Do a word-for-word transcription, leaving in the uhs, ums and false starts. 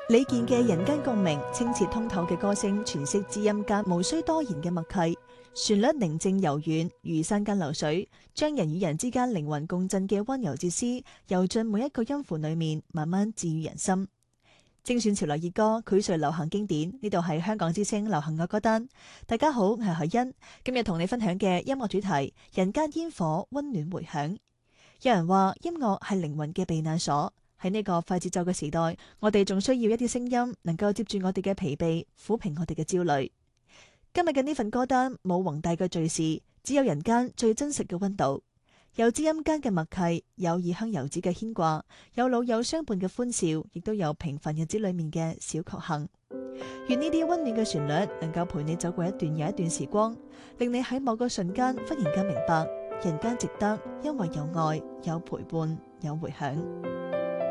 李健嘅人間共鳴，清澈通透嘅歌聲詮釋知音間無需多言嘅默契，旋律寧靜柔軟，如山間流水，將人與人之間靈魂共振嘅溫柔哲思，游進每一個音符裏面，慢慢治愈人心。精選潮流熱歌，薈萃流行經典，呢度係香港之聲流行樂歌單。大家好，我係海欣，今日同你分享嘅音樂主題：人間煙火，溫暖回響。有人話音樂係靈魂嘅避難所。喺呢個快節奏嘅時代，我哋仲需要一啲聲音，能夠接住我哋嘅疲憊，撫平我哋嘅焦慮。今日嘅呢份歌單冇宏大嘅敘事，只有人間最真實嘅溫度，有知音間嘅默契，有異鄉遊子嘅牽掛，有老友相伴嘅歡笑，亦都有平凡日子裏面嘅小確幸。願呢啲溫暖嘅旋律能夠陪你走過一段又一段時光，令你喺某個瞬間忽然間明白，人間值得，因為有愛、有陪伴、有回響。